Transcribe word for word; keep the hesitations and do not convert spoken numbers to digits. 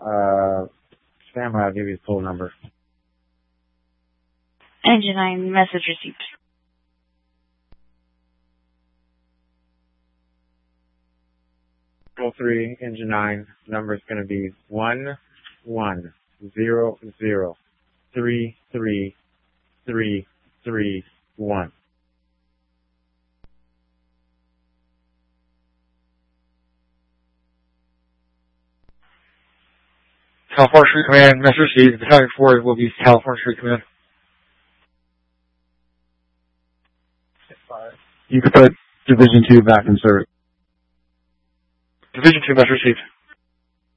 Uh, Sam, I'll give you the full number. Engine nine, message received. Control three, Engine nine, number is going to be one one zero zero three three three three one. California Street Command, message received. Battalion four will be California Street Command. You can put Division two back in service. Division two, message received.